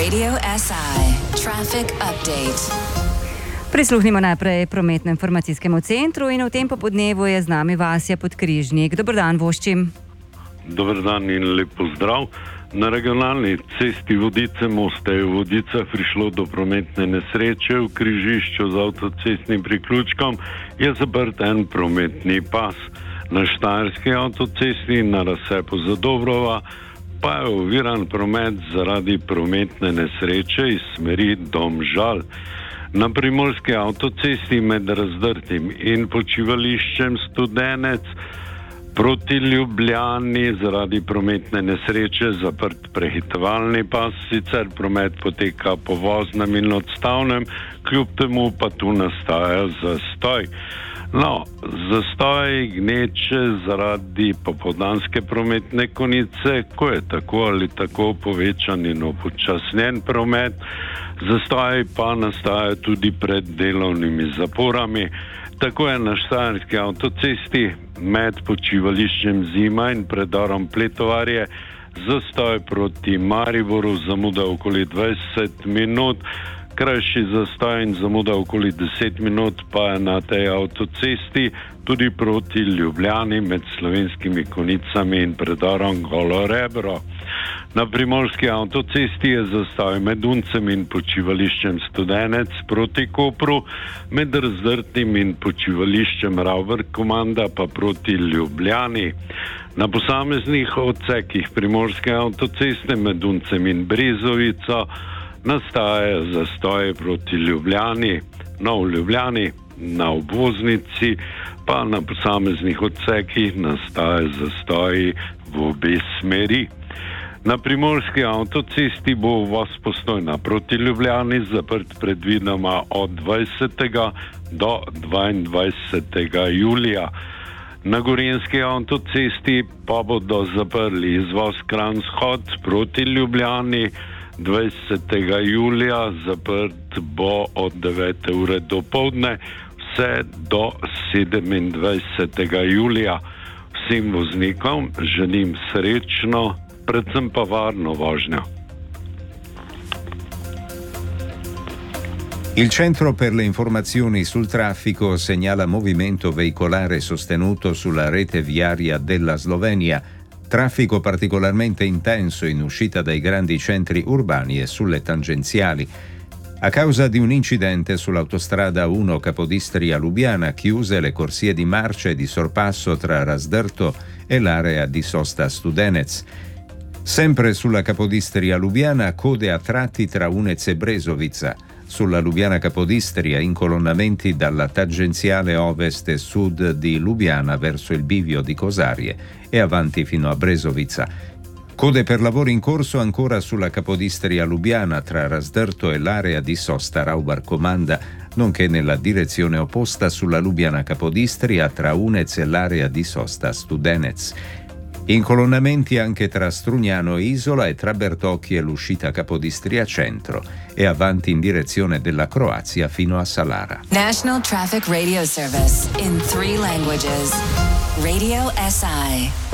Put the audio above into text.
Radio SI Traffic Update. Prisluhnimo najprej prometno-informacijskemu centru in v tem popodnevu je z nami Vasja Podkrižnik. Dober dan, voščim. Dober dan in lep pozdrav. Na regionalni cesti Vodice-Moste je v Vodicah prišlo do prometne nesreče. V križišču z avtocestnim priključkom je zaprt en prometni pas. Na Štajerski avtocesti na razcepu Zadobrova pa je oviran promet zaradi prometne nesreče iz smeri Domžal. Na Primorski avtocesti med Razdrtim in počivališčem Studenec proti Ljubljani zaradi prometne nesreče zaprt prehitevalni pas, sicer promet poteka po voznem in odstavnem, kljub temu pa tu nastaja zastoj. No, zastoj gneče zaradi popoldanske prometne konice, ko je tako ali tako povečan in upočasnjen promet. Zastoj pa nastaja tudi pred delovnimi zaporami. Tako je na Štajerski avtocesti med počivališčem Zima in predorom Pletovarje zastoj proti Mariboru, zamuda okoli 20 minut. Krajši zastoj in zamuda okoli 10 minut pa je na tej avtocesti tudi proti Ljubljani med Slovenskimi Konicami in predorom Golo Rebro. Na Primorski avtocesti je zastoj med Uncem in počivališčem Studenec proti Kopru, med Razdrtim in počivališčem Ravber-Komanda pa proti Ljubljani. Na posameznih odsekih Primorske avtoceste med Uncem in Brezovico nastaja zastoj proti Ljubljani, v Ljubljani, na obvoznici, pa na posameznih odsekih nastaja zastoj v obe smeri. Na Primorski avtocesti bo uvoz Postojna proti Ljubljani zaprt predvidoma od 20. do 22. julija. Na Gorenjski avtocesti pa bodo zaprli izvoz Kranj-Shod proti Ljubljani 20. julija, zaprt bo od 9. ure dopoldne vse do 27. julija. Vsem voznikom želim srečno, predvsem pa varno vožnjo. Il Centro per le Informazioni sul Traffico segnala movimento veicolare sostenuto sulla rete viaria della Slovenia. Traffico particolarmente intenso in uscita dai grandi centri urbani e sulle tangenziali. A causa di un incidente sull'autostrada 1 Capodistria-Lubiana, chiuse le corsie di marcia e di sorpasso tra Razdrto e l'area di sosta Studenec. Sempre sulla Capodistria-Lubiana, code a tratti tra Unez e Brezovica. Sulla Lubiana Capodistria, incolonnamenti dalla tangenziale ovest e sud di Lubiana verso il bivio di Cosarie e avanti fino a Brezovica. Code per lavori in corso ancora sulla Capodistria Lubiana tra Razdrto e l'area di sosta Ravber-Komanda, nonché nella direzione opposta sulla Lubiana Capodistria tra Unez e l'area di sosta Studenec. Incolonnamenti anche tra Strugnano e Isola e tra Bertocchi e l'uscita Capodistria Centro e avanti in direzione della Croazia fino a Salara. National Traffic Radio Service in 3 languages. Radio SI.